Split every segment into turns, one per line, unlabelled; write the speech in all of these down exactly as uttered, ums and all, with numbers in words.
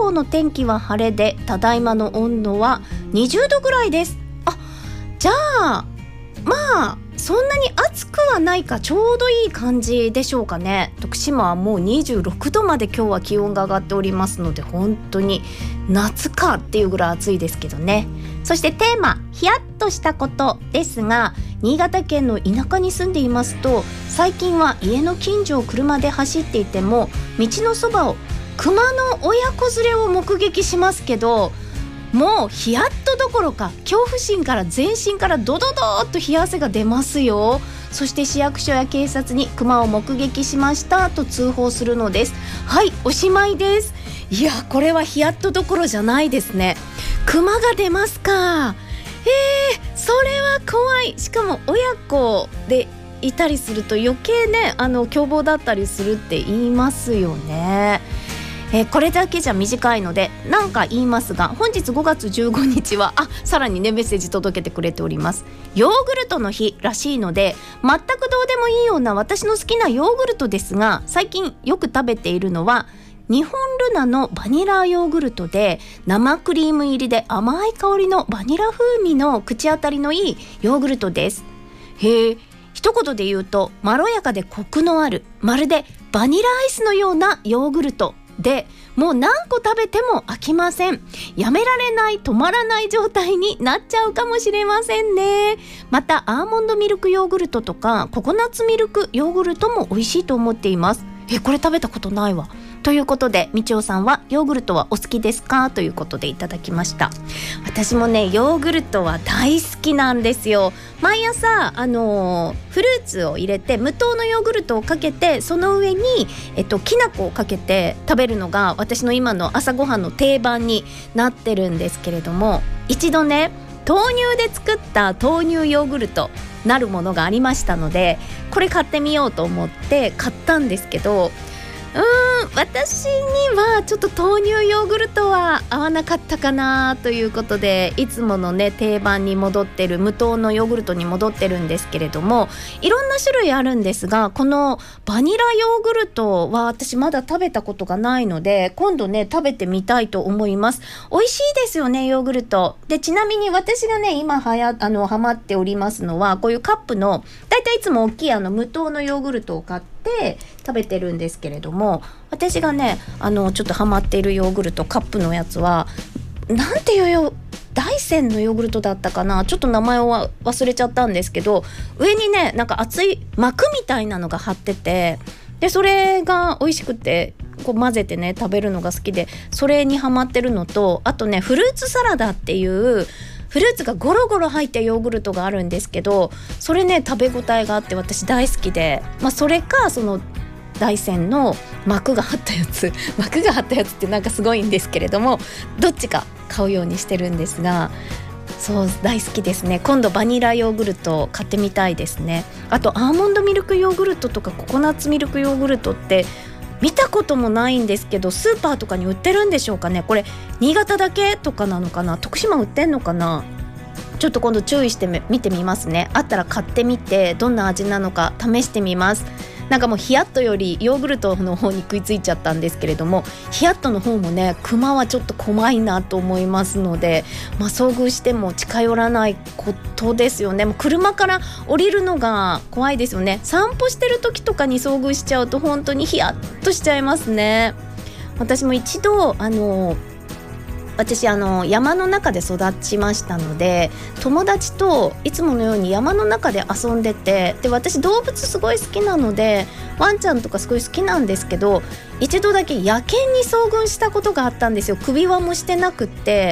今日の天気は晴れで、ただいまの温度はにじゅうどぐらいです。あ、じゃあまあそんなに暑くはないか、ちょうどいい感じでしょうかね。徳島はもうにじゅうろくどまで今日は気温が上がっておりますので、本当に夏かっていうぐらい暑いですけどね。そしてテーマ、ヒヤッとしたことですが、新潟県の田舎に住んでいますと、最近は家の近所を車で走っていても、道のそばを熊の親子連れを目撃しますけど、もうヒヤッとどころか恐怖心から全身からドドドーっと冷や汗が出ますよ。そして市役所や警察に熊を目撃しましたと通報するのです。はい、おしまいです。いや、これはヒヤッとどころじゃないですね。熊が出ますか。えー、それは怖い。しかも親子でいたりすると余計ね、あの凶暴だったりするって言いますよね。えー、これだけじゃ短いので何か言いますが、本日ごがつじゅうごにちはあさらにねメッセージ届けてくれております。ヨーグルトの日らしいので、全くどうでもいいような私の好きなヨーグルトですが、最近よく食べているのは日本ルナのバニラヨーグルトで、生クリーム入りで甘い香りのバニラ風味の口当たりのいいヨーグルトです。へえ、一言で言うとまろやかでコクのある、まるでバニラアイスのようなヨーグルトで、もう何個食べても飽きません。やめられない、止まらない状態になっちゃうかもしれませんね。またアーモンドミルクヨーグルトとかココナッツミルクヨーグルトも美味しいと思っています。え、これ食べたことないわ。ということで、みちおさんはヨーグルトはお好きですかということでいただきました。私もね、ヨーグルトは大好きなんですよ。毎朝、あのー、フルーツを入れて無糖のヨーグルトをかけて、その上に、えっと、きな粉をかけて食べるのが私の今の朝ごはんの定番になってるんですけれども、一度ね、豆乳で作った豆乳ヨーグルトなるものがありましたので、これ買ってみようと思って買ったんですけど、うーん私にはちょっと豆乳ヨーグルトは合わなかったかなということで、いつものね定番に戻ってる無糖のヨーグルトに戻ってるんですけれども、いろんな種類あるんですが、このバニラヨーグルトは私まだ食べたことがないので、今度ね食べてみたいと思います。美味しいですよね、ヨーグルトで。ちなみに私がね今はやあのハマっておりますのは、こういうカップのだいたいいつも大きいあの無糖のヨーグルトを買って食べてるんですけれども、私がねあのちょっとハマっているヨーグルトカップのやつはなんていうよ大山のヨーグルトだったかな、ちょっと名前を忘れちゃったんですけど、上にねなんか厚い膜みたいなのが貼ってて、でそれが美味しくてこう混ぜてね食べるのが好きで、それにハマってるのと、あとねフルーツサラダっていうフルーツがゴロゴロ入ったヨーグルトがあるんですけど、それね食べ応えがあって私大好きで、まあ、それかその大山の膜が張ったやつ膜が張ったやつってなんかすごいんですけれども、どっちか買うようにしてるんですが、そう大好きですね。今度バニラヨーグルト買ってみたいですね。あとアーモンドミルクヨーグルトとかココナッツミルクヨーグルトって見たこともないんですけど、スーパーとかに売ってるんでしょうかね。これ新潟だけとかなのかな、徳島売ってんのかな。ちょっと今度注意して見てみますね。あったら買ってみてどんな味なのか試してみます。なんかもうヒヤッとよりヨーグルトの方に食いついちゃったんですけれども、ヒヤッとの方もねクマはちょっと怖いなと思いますので、まあ、遭遇しても近寄らないことですよね。もう車から降りるのが怖いですよね。散歩してる時とかに遭遇しちゃうと本当にヒヤッとしちゃいますね。私も一度あの私あの山の中で育ちましたので、友達といつものように山の中で遊んでて、で私動物すごい好きなのでワンちゃんとかすごい好きなんですけど、一度だけ野犬に遭遇したことがあったんですよ。首輪もしてなくって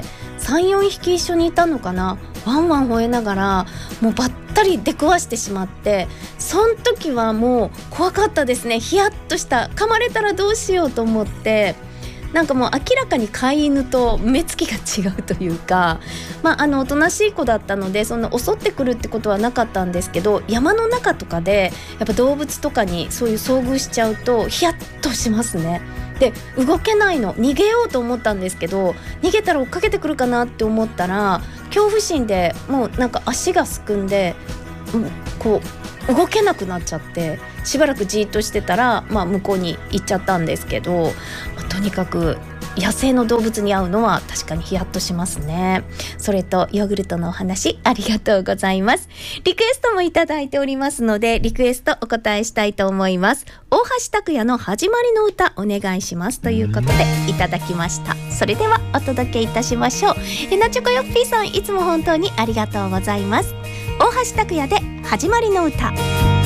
さん,よん 匹一緒にいたのかな、ワンワン吠えながらもうばったり出くわしてしまって、その時はもう怖かったですね。ヒヤッとした、噛まれたらどうしようと思って、なんかもう明らかに飼い犬と目つきが違うというか、まあ、あのおとなしい子だったのでそんな襲ってくるってことはなかったんですけど、山の中とかでやっぱ動物とかにそういう遭遇しちゃうとヒヤッとしますね。で動けないの、逃げようと思ったんですけど、逃げたら追っかけてくるかなって思ったら恐怖心でもうなんか足がすくんで、うん、こう動けなくなっちゃって、しばらくじーっとしてたら、まあ、向こうに行っちゃったんですけど、まあ、とにかく野生の動物に会うのは確かにヒヤッとしますね。それとヨーグルトのお話ありがとうございます。リクエストもいただいておりますので、リクエストお答えしたいと思います。大橋拓也の始まりの歌お願いしますということでいただきました。それではお届けいたしましょう。えなちょこよっぴーさん、いつも本当にありがとうございます。大橋拓也で始まりの歌。